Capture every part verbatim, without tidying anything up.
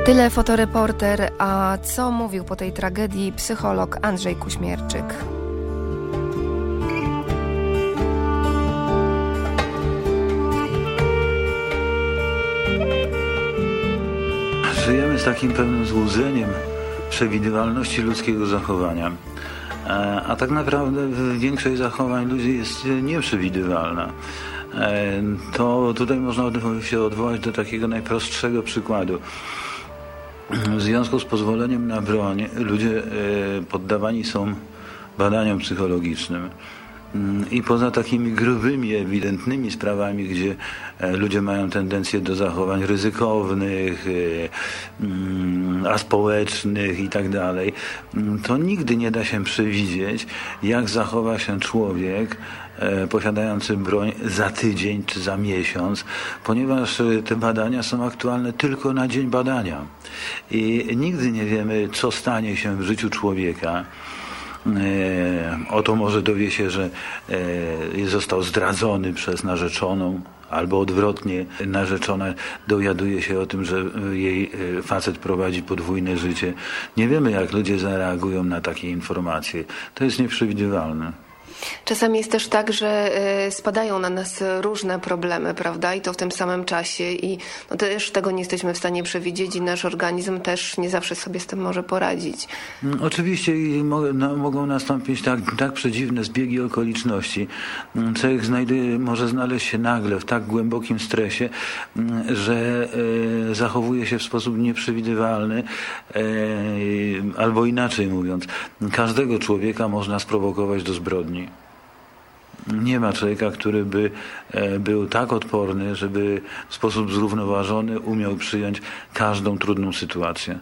Tyle fotoreporter, a co mówił po tej tragedii psycholog Andrzej Kuśmierczyk. Żyjemy z takim pewnym złudzeniem przewidywalności ludzkiego zachowania, a tak naprawdę większość zachowań ludzi jest nieprzewidywalna. To tutaj można się odwołać do takiego najprostszego przykładu. W związku z pozwoleniem na broń ludzie poddawani są badaniom psychologicznym. I poza takimi grubymi, ewidentnymi sprawami, gdzie ludzie mają tendencję do zachowań ryzykownych, aspołecznych i tak dalej, to nigdy nie da się przewidzieć, jak zachowa się człowiek posiadający broń za tydzień czy za miesiąc, ponieważ te badania są aktualne tylko na dzień badania. I nigdy nie wiemy, co stanie się w życiu człowieka. Oto może dowie się, że został zdradzony przez narzeczoną, albo odwrotnie, narzeczona dowiaduje się o tym, że jej facet prowadzi podwójne życie. Nie wiemy, jak ludzie zareagują na takie informacje. To jest nieprzewidywalne. Czasami jest też tak, że spadają na nas różne problemy, prawda? I to w tym samym czasie i no też tego nie jesteśmy w stanie przewidzieć i nasz organizm też nie zawsze sobie z tym może poradzić. Oczywiście no, mogą nastąpić tak, tak przedziwne zbiegi okoliczności. Człowiek znajduje, może znaleźć się nagle w tak głębokim stresie, że e, zachowuje się w sposób nieprzewidywalny, e, albo inaczej mówiąc, każdego człowieka można sprowokować do zbrodni. Nie ma człowieka, który by był tak odporny, żeby w sposób zrównoważony umiał przyjąć każdą trudną sytuację.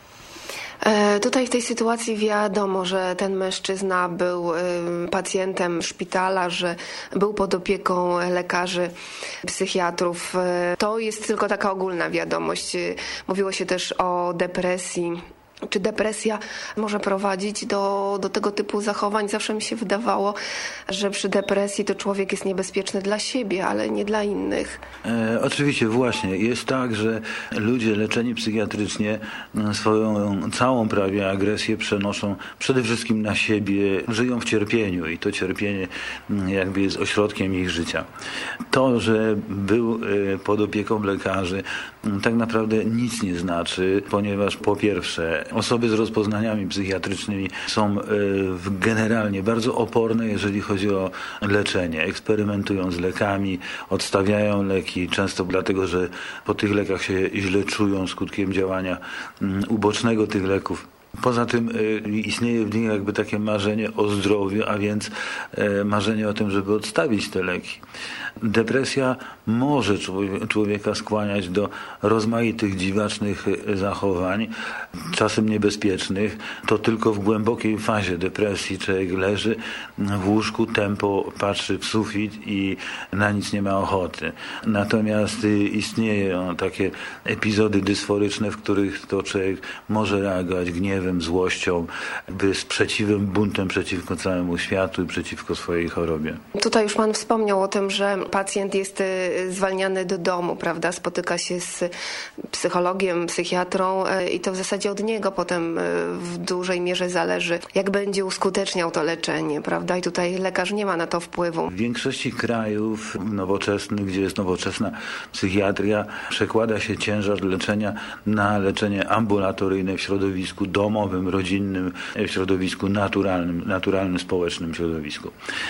Tutaj w tej sytuacji wiadomo, że ten mężczyzna był pacjentem szpitala, że był pod opieką lekarzy, psychiatrów. To jest tylko taka ogólna wiadomość. Mówiło się też o depresji. Czy depresja może prowadzić do, do tego typu zachowań? Zawsze mi się wydawało, że przy depresji to człowiek jest niebezpieczny dla siebie, ale nie dla innych. E, oczywiście właśnie. Jest tak, że ludzie leczeni psychiatrycznie swoją całą prawie agresję przenoszą przede wszystkim na siebie, żyją w cierpieniu i to cierpienie jakby jest ośrodkiem ich życia. To, że był pod opieką lekarzy, tak naprawdę nic nie znaczy, ponieważ po pierwsze osoby z rozpoznaniami psychiatrycznymi są generalnie bardzo oporne, jeżeli chodzi o leczenie. Eksperymentują z lekami, odstawiają leki, często dlatego, że po tych lekach się źle czują skutkiem działania ubocznego tych leków. Poza tym istnieje w nich jakby takie marzenie o zdrowiu, a więc marzenie o tym, żeby odstawić te leki. Depresja może człowieka skłaniać do rozmaitych dziwacznych zachowań, czasem niebezpiecznych. To tylko w głębokiej fazie depresji człowiek leży w łóżku, tempo patrzy w sufit i na nic nie ma ochoty. Natomiast istnieją takie epizody dysforyczne, w których to człowiek może reagować gniewem, złością, jakby sprzeciwem, buntem przeciwko całemu światu i przeciwko swojej chorobie. Tutaj już Pan wspomniał o tym, że pacjent jest zwalniany do domu, prawda? Spotyka się z psychologiem, psychiatrą i to w zasadzie od niego potem w dużej mierze zależy, jak będzie uskuteczniał to leczenie, prawda? I tutaj lekarz nie ma na to wpływu. W większości krajów nowoczesnych, gdzie jest nowoczesna psychiatria, przekłada się ciężar leczenia na leczenie ambulatoryjne w środowisku domowym, rodzinnym, w środowisku naturalnym, naturalnym, społecznym środowisku.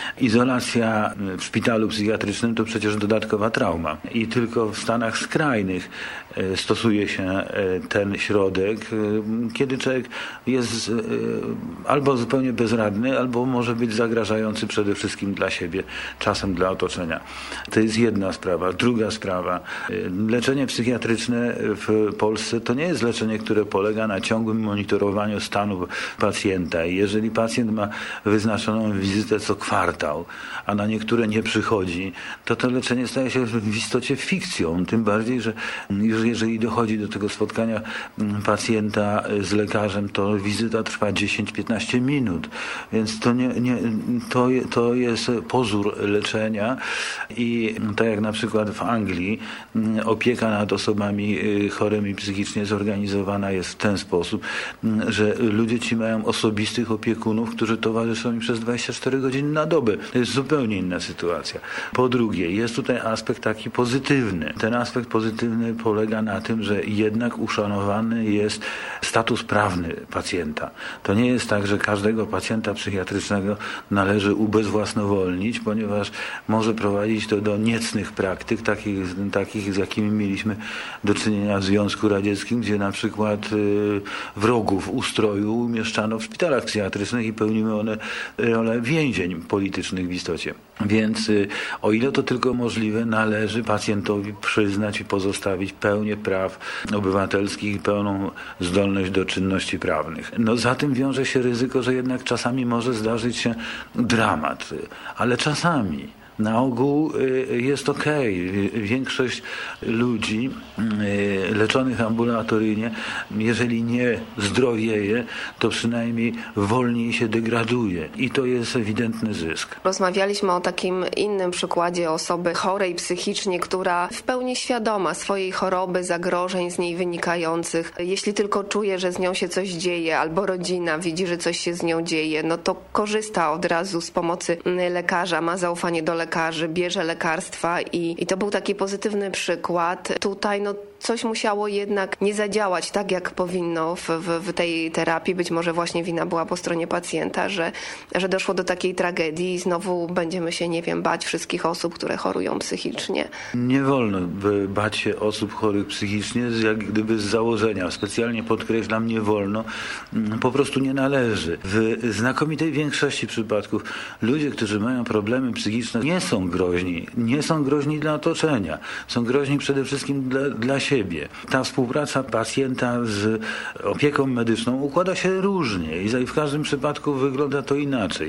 Izolacja w szpitalu psychiatrycznym to przecież dodatkowa trauma i tylko w stanach skrajnych stosuje się ten środek, kiedy człowiek jest albo zupełnie bezradny, albo może być zagrażający przede wszystkim dla siebie, czasem dla otoczenia. To jest jedna sprawa. Druga sprawa. Leczenie psychiatryczne w Polsce to nie jest leczenie, które polega na ciągłym monitorowaniu monitorowaniu stanu pacjenta. I jeżeli pacjent ma wyznaczoną wizytę co kwartał, a na niektóre nie przychodzi, to to leczenie staje się w istocie fikcją. Tym bardziej, że jeżeli dochodzi do tego spotkania pacjenta z lekarzem, to wizyta trwa dziesięć do piętnastu minut. Więc to, nie, nie, to, to jest pozór leczenia i tak jak na przykład w Anglii opieka nad osobami chorymi psychicznie zorganizowana jest w ten sposób, że ludzie ci mają osobistych opiekunów, którzy towarzyszą im przez dwadzieścia cztery godziny na dobę. To jest zupełnie inna sytuacja. Po drugie, jest tutaj aspekt taki pozytywny. Ten aspekt pozytywny polega na tym, że jednak uszanowany jest status prawny pacjenta. To nie jest tak, że każdego pacjenta psychiatrycznego należy ubezwłasnowolnić, ponieważ może prowadzić to do niecnych praktyk, takich, takich z jakimi mieliśmy do czynienia w Związku Radzieckim, gdzie na przykład y, wrogów ustroju umieszczano w szpitalach psychiatrycznych i pełniły one rolę więzień politycznych w istocie. Więc y, o ile to tylko możliwe, należy pacjentowi przyznać i pozostawić pełnię praw obywatelskich i pełną zdolność do czynności prawnych. No za tym wiąże się ryzyko, że jednak czasami może zdarzyć się dramat, ale czasami. Na ogół jest okej. Większość ludzi leczonych ambulatoryjnie, jeżeli nie zdrowieje, to przynajmniej wolniej się degraduje. I to jest ewidentny zysk. Rozmawialiśmy o takim innym przykładzie osoby chorej psychicznie, która w pełni świadoma swojej choroby, zagrożeń z niej wynikających. Jeśli tylko czuje, że z nią się coś dzieje, albo rodzina widzi, że coś się z nią dzieje, no to korzysta od razu z pomocy lekarza, ma zaufanie do lekarza. lekarzy, bierze lekarstwa i, i to był taki pozytywny przykład. Tutaj no coś musiało jednak nie zadziałać tak, jak powinno w, w, w tej terapii. Być może właśnie wina była po stronie pacjenta, że, że doszło do takiej tragedii i znowu będziemy się, nie wiem, bać wszystkich osób, które chorują psychicznie. Nie wolno by bać się osób chorych psychicznie, jak gdyby z założenia. Specjalnie podkreślam, nie wolno. Po prostu nie należy. W znakomitej większości przypadków ludzie, którzy mają problemy psychiczne, nie są groźni. Nie są groźni dla otoczenia. Są groźni przede wszystkim dla, dla siebie. Ta współpraca pacjenta z opieką medyczną układa się różnie i w każdym przypadku wygląda to inaczej.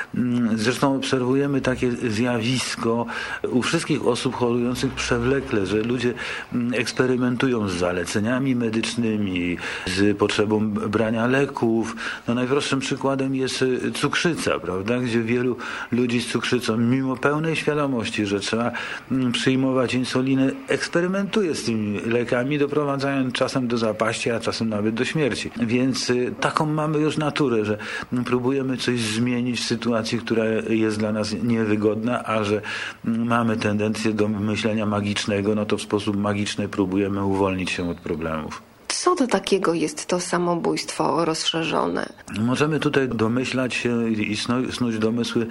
Zresztą obserwujemy takie zjawisko u wszystkich osób chorujących przewlekle, że ludzie eksperymentują z zaleceniami medycznymi, z potrzebą brania leków. No najprostszym przykładem jest cukrzyca, prawda, gdzie wielu ludzi z cukrzycą, mimo pełnej świadomości, że trzeba przyjmować insulinę, eksperymentuje z tymi lekami, doprowadzając czasem do zapaści, a czasem nawet do śmierci. Więc y, taką mamy już naturę, że próbujemy coś zmienić w sytuacji, która jest dla nas niewygodna, a że mamy tendencję do myślenia magicznego, no to w sposób magiczny próbujemy uwolnić się od problemów. Co to takiego jest to samobójstwo rozszerzone? Możemy tutaj domyślać się i snuć domysły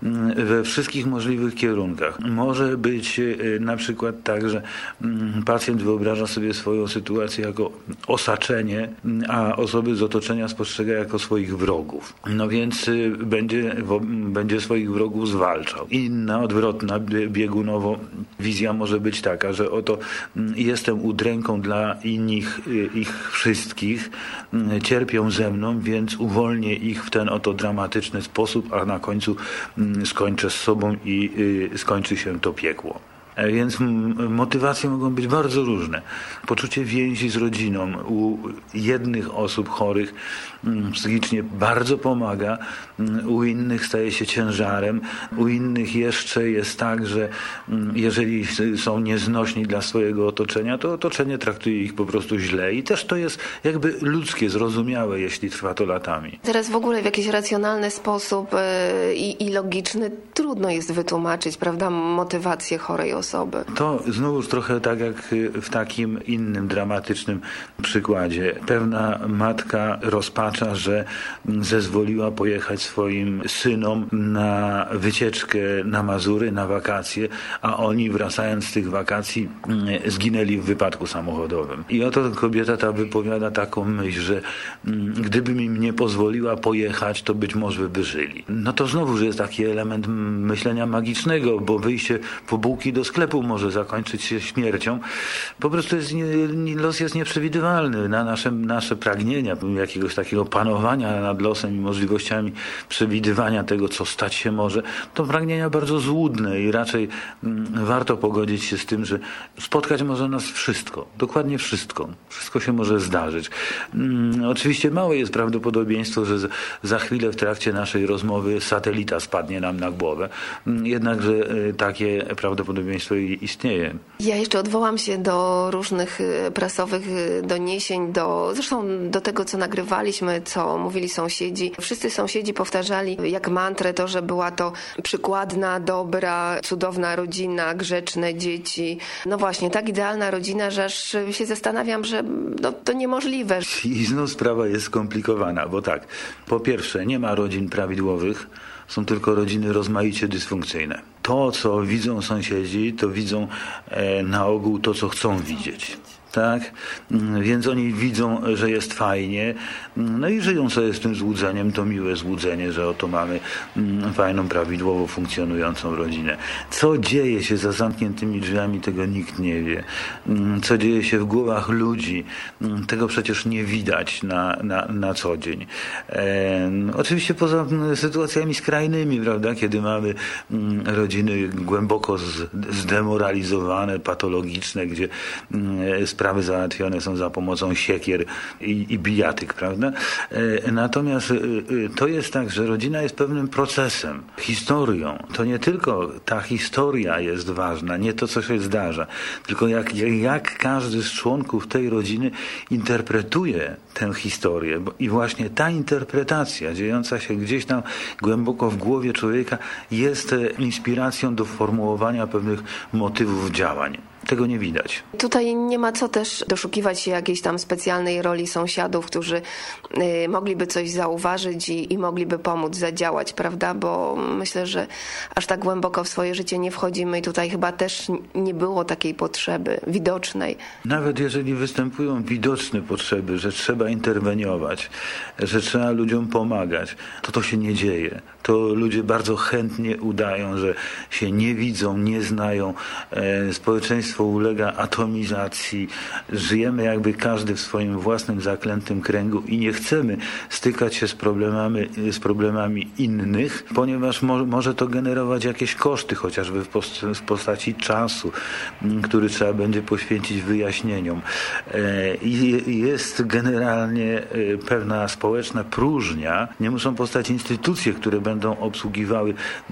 we wszystkich możliwych kierunkach. Może być na przykład tak, że pacjent wyobraża sobie swoją sytuację jako osaczenie, a osoby z otoczenia spostrzega jako swoich wrogów. No więc będzie, będzie swoich wrogów zwalczał. Inna, odwrotna, biegunowo wizja może być taka, że oto jestem udręką dla innych ich wszystkich, cierpią ze mną, więc uwolnię ich w ten oto dramatyczny sposób, a na końcu skończę z sobą i skończy się to piekło. Więc motywacje mogą być bardzo różne. Poczucie więzi z rodziną u jednych osób chorych psychicznie bardzo pomaga, u innych staje się ciężarem, u innych jeszcze jest tak, że jeżeli są nieznośni dla swojego otoczenia, to otoczenie traktuje ich po prostu źle i też to jest jakby ludzkie, zrozumiałe, jeśli trwa to latami. Teraz w ogóle w jakiś racjonalny sposób i, i logiczny trudno jest wytłumaczyć, prawda, motywację chorej osoby. Osoby. To znowuż trochę tak jak w takim innym dramatycznym przykładzie. Pewna matka rozpacza, że zezwoliła pojechać swoim synom na wycieczkę na Mazury, na wakacje, a oni wracając z tych wakacji zginęli w wypadku samochodowym. I oto kobieta ta wypowiada taką myśl, że gdybym im nie pozwoliła pojechać, to być może by żyli. No to znowuż jest taki element myślenia magicznego, bo wyjście po bułki do sklepu sklepu może zakończyć się śmiercią. Po prostu jest, nie, los jest nieprzewidywalny. Na nasze, nasze pragnienia jakiegoś takiego panowania nad losem i możliwościami przewidywania tego, co stać się może, to pragnienia bardzo złudne i raczej mm, warto pogodzić się z tym, że spotkać może nas wszystko. Dokładnie wszystko. Wszystko się może zdarzyć. Mm, oczywiście małe jest prawdopodobieństwo, że za, za chwilę w trakcie naszej rozmowy satelita spadnie nam na głowę. Mm, jednakże y, takie prawdopodobieństwo istnieje. Ja jeszcze odwołam się do różnych prasowych doniesień, do, zresztą do tego, co nagrywaliśmy, co mówili sąsiedzi. Wszyscy sąsiedzi powtarzali jak mantrę to, że była to przykładna, dobra, cudowna rodzina, grzeczne dzieci. No właśnie, tak idealna rodzina, że aż się zastanawiam, że no, to niemożliwe. I znów sprawa jest skomplikowana, bo tak, po pierwsze nie ma rodzin prawidłowych, są tylko rodziny rozmaicie dysfunkcyjne. To, co widzą sąsiedzi, to widzą e, na ogół to, co chcą widzieć. Tak? Więc oni widzą, że jest fajnie, no i żyją sobie z tym złudzeniem, to miłe złudzenie, że oto mamy fajną, prawidłowo funkcjonującą rodzinę. Co dzieje się za zamkniętymi drzwiami, tego nikt nie wie. Co dzieje się w głowach ludzi, tego przecież nie widać na, na, na co dzień. E, oczywiście poza sytuacjami skrajnymi, prawda, kiedy mamy rodziny głęboko zdemoralizowane, patologiczne, gdzie sprawy załatwione są za pomocą siekier i, i bijatyk, prawda? Natomiast to jest tak, że rodzina jest pewnym procesem, historią. To nie tylko ta historia jest ważna, nie to, co się zdarza, tylko jak, jak każdy z członków tej rodziny interpretuje tę historię. I właśnie ta interpretacja dziejąca się gdzieś tam głęboko w głowie człowieka jest inspiracją do formułowania pewnych motywów działań. Tego nie widać. Tutaj nie ma co też doszukiwać się jakiejś tam specjalnej roli sąsiadów, którzy y, mogliby coś zauważyć i, i mogliby pomóc, zadziałać, prawda? Bo myślę, że aż tak głęboko w swoje życie nie wchodzimy i tutaj chyba też nie było takiej potrzeby widocznej. Nawet jeżeli występują widoczne potrzeby, że trzeba interweniować, że trzeba ludziom pomagać, to to się nie dzieje. To ludzie bardzo chętnie udają, że się nie widzą, nie znają. E, społeczeństwo ulega atomizacji. Żyjemy jakby każdy w swoim własnym zaklętym kręgu i nie chcemy stykać się z problemami, z problemami innych, ponieważ mo, może to generować jakieś koszty, chociażby w, post, w postaci czasu, który trzeba będzie poświęcić wyjaśnieniom. E, i jest generalnie pewna społeczna próżnia. Nie muszą powstać instytucje, które będą będą obsługiwały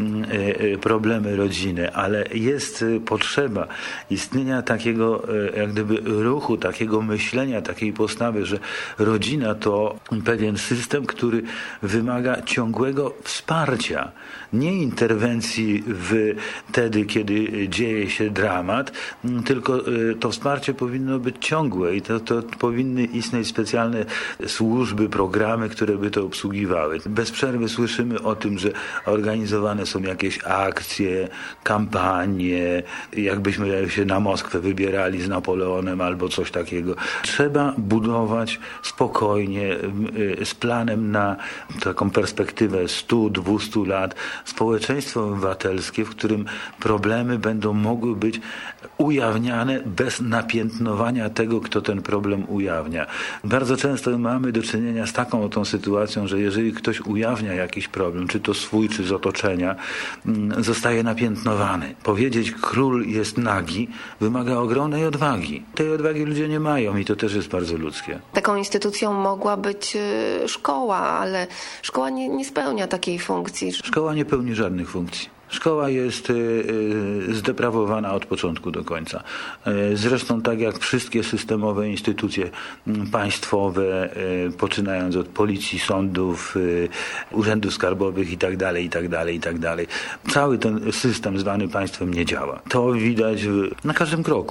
problemy rodziny, ale jest potrzeba istnienia takiego jak gdyby ruchu, takiego myślenia, takiej postawy, że rodzina to pewien system, który wymaga ciągłego wsparcia, nie interwencji w wtedy, kiedy dzieje się dramat, tylko to wsparcie powinno być ciągłe i to, to powinny istnieć specjalne służby, programy, które by to obsługiwały. Bez przerwy słyszymy o tym, że organizowane są jakieś akcje, kampanie, jakbyśmy się na Moskwę wybierali z Napoleonem albo coś takiego. Trzeba budować spokojnie, z planem na taką perspektywę stu, dwustu lat społeczeństwo obywatelskie, w którym problemy będą mogły być ujawniane bez napiętnowania tego, kto ten problem ujawnia. Bardzo często mamy do czynienia z taką oto sytuacją, że jeżeli ktoś ujawnia jakiś problem, czy to swój, czy z otoczenia, zostaje napiętnowany. Powiedzieć król jest nagi wymaga ogromnej odwagi. Tej odwagi ludzie nie mają i to też jest bardzo ludzkie. Taką instytucją mogła być szkoła, ale szkoła nie, nie spełnia takiej funkcji. Szkoła nie pełni żadnych funkcji. Szkoła jest zdeprawowana od początku do końca. Zresztą tak jak wszystkie systemowe instytucje państwowe, poczynając od policji, sądów, urzędów skarbowych i tak dalej, i tak dalej, i tak dalej. Cały ten system zwany państwem nie działa. To widać na każdym kroku.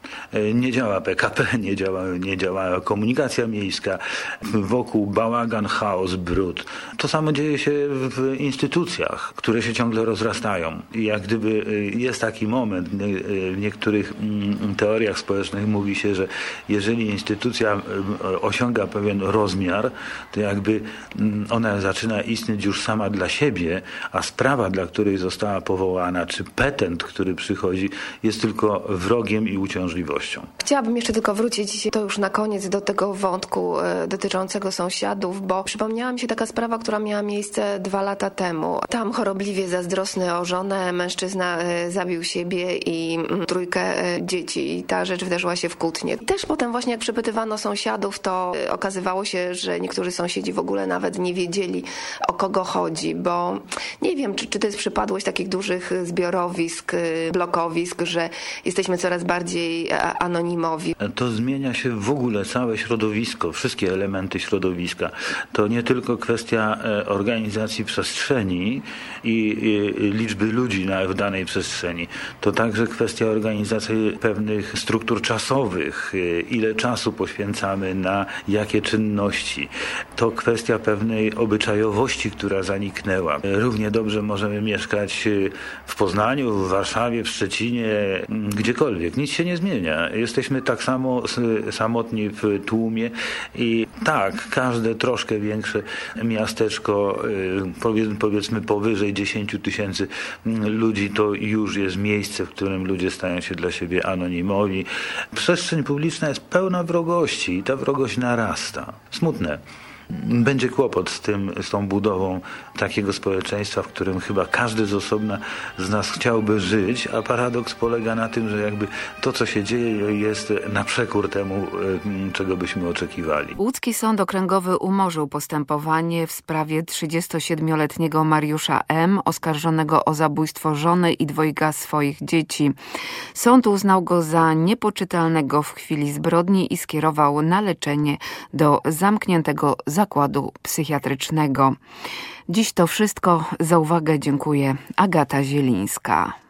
Nie działa P K P, nie działa, nie działa komunikacja miejska, wokół bałagan, chaos, brud. To samo dzieje się w instytucjach, które się ciągle rozrastają. I jak gdyby jest taki moment, w niektórych teoriach społecznych mówi się, że jeżeli instytucja osiąga pewien rozmiar, to jakby ona zaczyna istnieć już sama dla siebie, a sprawa, dla której została powołana, czy petent, który przychodzi, jest tylko wrogiem i uciążliwością. Chciałabym jeszcze tylko wrócić, to już na koniec, do tego wątku e, dotyczącego sąsiadów, bo przypomniała mi się taka sprawa, która miała miejsce dwa lata temu. Tam chorobliwie zazdrosny o żonę mężczyzna e, zabił siebie i m, trójkę e, dzieci i ta rzecz wderzyła się w kłótnię. Też potem właśnie jak przepytywano sąsiadów, to e, okazywało się, że niektórzy sąsiedzi w ogóle nawet nie wiedzieli, o kogo chodzi, bo nie wiem, czy, czy to jest przypadłość takich dużych zbiorowisk, e, blokowisk, że jesteśmy coraz bardziej anonimowi. To zmienia się w ogóle całe środowisko, wszystkie elementy środowiska. To nie tylko kwestia organizacji przestrzeni i liczby ludzi w danej przestrzeni. To także kwestia organizacji pewnych struktur czasowych, ile czasu poświęcamy na jakie czynności. To kwestia pewnej obyczajowości, która zaniknęła. Równie dobrze możemy mieszkać w Poznaniu, w Warszawie, w Szczecinie, gdziekolwiek. Nic się nie zmienia. Jesteśmy tak samo samotni w tłumie i tak, każde troszkę większe miasteczko, powiedzmy powyżej dziesięć tysięcy ludzi, to już jest miejsce, w którym ludzie stają się dla siebie anonimowi. Przestrzeń publiczna jest pełna wrogości i ta wrogość narasta. Smutne. Będzie kłopot z tym, z tą budową takiego społeczeństwa, w którym chyba każdy z osobna z nas chciałby żyć, a paradoks polega na tym, że jakby to, co się dzieje, jest na przekór temu, czego byśmy oczekiwali. Łódzki Sąd Okręgowy umorzył postępowanie w sprawie trzydziestosiedmioletniego Mariusza M., oskarżonego o zabójstwo żony i dwojga swoich dzieci. Sąd uznał go za niepoczytalnego w chwili zbrodni i skierował na leczenie do zamkniętego zakładu psychiatrycznego. Dziś to wszystko. Za uwagę dziękuję. Agata Zielińska.